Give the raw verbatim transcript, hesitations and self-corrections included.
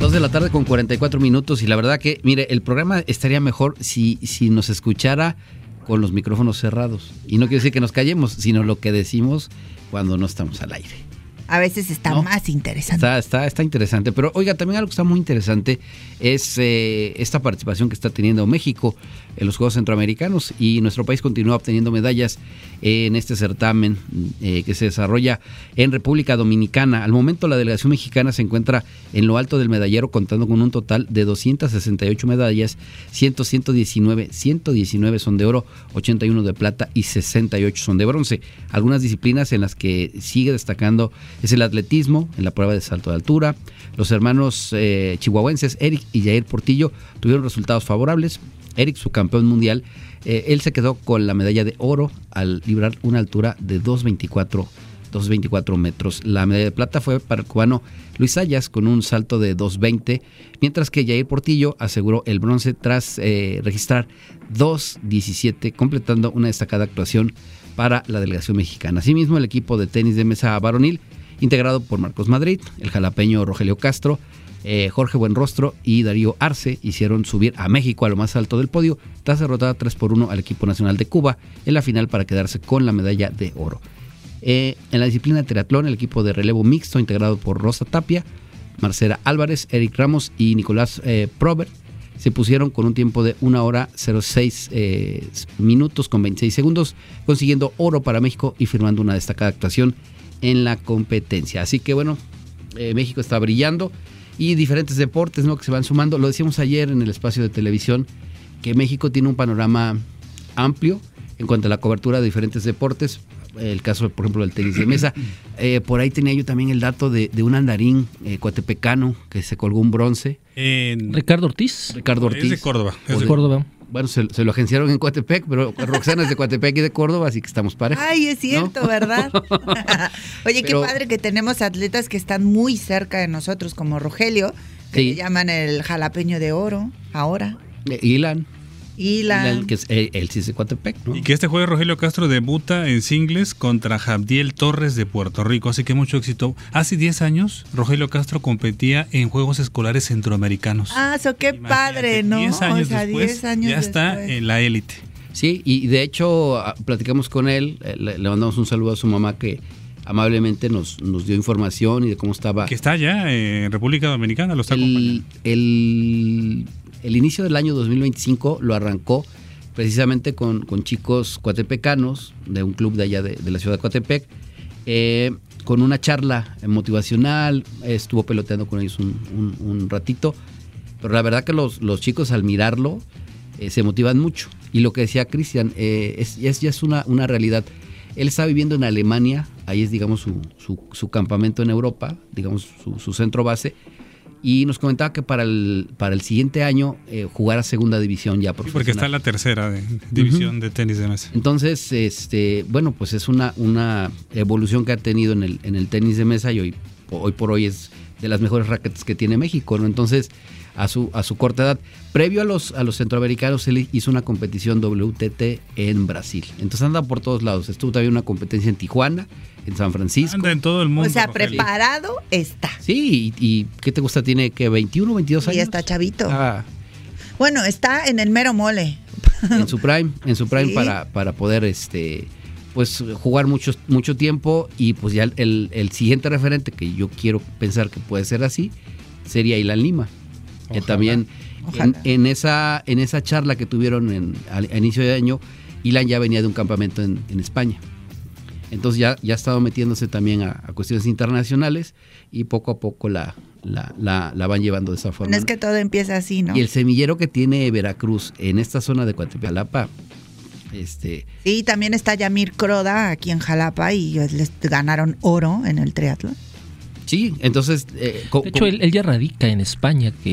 Dos de la tarde con cuarenta y cuatro minutos y la verdad que, mire, el programa estaría mejor si, si nos escuchara con los micrófonos cerrados. Y no quiere decir que nos callemos, sino lo que decimos cuando no estamos al aire. A veces está ¿no? más interesante. Está, está, está interesante. Pero, oiga, también algo que está muy interesante es eh, esta participación que está teniendo México en los Juegos Centroamericanos. Y nuestro país continúa obteniendo medallas en este certamen eh, que se desarrolla en República Dominicana. Al momento, la delegación mexicana se encuentra en lo alto del medallero, contando con un total de doscientas sesenta y ocho medallas, cien, ciento diecinueve, ciento diecinueve son de oro, ochenta y uno de plata y sesenta y ocho son de bronce. Algunas disciplinas en las que sigue destacando es el atletismo, en la prueba de salto de altura. Los hermanos eh, chihuahuenses Eric y Jair Portillo tuvieron resultados favorables. Eric, su campeón mundial, eh, él se quedó con la medalla de oro al librar una altura de dos veinticuatro metros. La medalla de plata fue para el cubano Luis Sayas con un salto de dos veinte, mientras que Jair Portillo aseguró el bronce tras eh, registrar dos diecisiete, completando una destacada actuación para la delegación mexicana. Asimismo, el equipo de tenis de mesa varonil, integrado por Marcos Madrid, el jalapeño Rogelio Castro, eh, Jorge Buenrostro y Darío Arce, hicieron subir a México a lo más alto del podio tras derrotar tres por uno al equipo nacional de Cuba en la final para quedarse con la medalla de oro. Eh, en la disciplina de triatlón, el equipo de relevo mixto, integrado por Rosa Tapia, Marcela Álvarez, Eric Ramos y Nicolás eh, Probert, se pusieron con un tiempo de una hora cero seis eh, minutos con veintiséis segundos, consiguiendo oro para México y firmando una destacada actuación en la competencia. Así que bueno, eh, México está brillando y diferentes deportes, ¿no?, que se van sumando. Lo decíamos ayer en el espacio de televisión, que México tiene un panorama amplio en cuanto a la cobertura de diferentes deportes. El caso, por ejemplo, del tenis de mesa. Eh, por ahí tenía yo también el dato de, de un andarín eh, coatepecano que se colgó un bronce. En... Ricardo Ortiz. Ricardo Ortiz. Es de Córdoba. Es de Córdoba. Bueno, se, se lo agenciaron en Coatepec, pero Roxana es de Coatepec y de Córdoba, así que estamos parejos. Ay, es cierto, ¿no? ¿Verdad? Oye, pero, qué padre que tenemos atletas que están muy cerca de nosotros, como Rogelio, que sí. le llaman el jalapeño de oro, ahora. Eh, Ilan. Ilan. Ilan, que es el, el sí es de Coatepec, ¿no? Y que este jueves Rogelio Castro debuta en singles contra Jabdiel Torres de Puerto Rico, así que mucho éxito. Hace diez años, Rogelio Castro competía en Juegos Escolares Centroamericanos. Ah, eso qué Imagínate, padre, ¿no? diez años o sea, después, diez años ya está después. en la élite. Sí, y de hecho platicamos con él, le, le mandamos un saludo a su mamá que amablemente nos, nos dio información y de cómo estaba. Que está ya en República Dominicana, lo está el, acompañando. El, el inicio del año dos mil veinticinco lo arrancó precisamente con, con chicos coatepecanos de un club de allá de, de la ciudad de Coatepec, eh, con una charla motivacional, estuvo peloteando con ellos un, un, un ratito, pero la verdad que los, los chicos al mirarlo eh, se motivan mucho. Y lo que decía Cristian, eh, es, es, ya es una, una realidad. Él está viviendo en Alemania, ahí es, digamos, su, su, su campamento en Europa, digamos, su, su centro base, y nos comentaba que para el, para el siguiente año eh, jugará segunda división ya profesional. Sí, porque está en la tercera de, división uh-huh. de tenis de mesa. Entonces, este, bueno, pues es una, una evolución que ha tenido en el, en el tenis de mesa y hoy, hoy por hoy es de las mejores raquetas que tiene México, ¿no? Entonces, a su, a su corta edad, previo a los, a los centroamericanos, él hizo una competición W T T en Brasil. Entonces anda por todos lados. Estuvo también una competencia en Tijuana, en San Francisco. Anda en todo el mundo. O sea, Rogelio. preparado está. Sí, y, y ¿qué te gusta? Tiene que veintiuno, veintidós años. Y está chavito. Ah, bueno, está en el mero mole. En su prime, en su prime Sí. para, para poder este pues jugar mucho, mucho tiempo. Y pues ya el, el siguiente referente, que yo quiero pensar que puede ser así, sería Ilan Lima. Que Ojalá. también en, Ojalá. en esa en esa charla que tuvieron en, al, a inicio de año, Ilan ya venía de un campamento en, en España. Entonces ya, ya ha estado metiéndose también a, a cuestiones internacionales y poco a poco la, la, la, la van llevando de esa forma. No es que todo empieza así, ¿no? Y el semillero que tiene Veracruz en esta zona de Coatepec, este... Sí, también está Yamir Croda aquí en Jalapa y les ganaron oro en el triatlón. Sí, entonces... Eh, co- De hecho, él, él ya radica en España, que